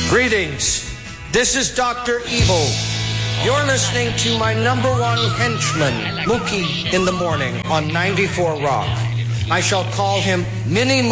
Greetings. This is Dr. Evil. You're listening to my number one henchman, Mookie, in the morning on 94 Rock. I shall call him Mini